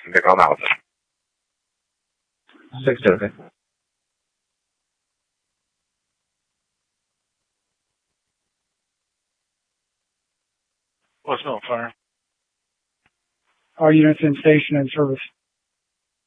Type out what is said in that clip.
别搞脑子。6:30. What's up, fire? All units in station and service.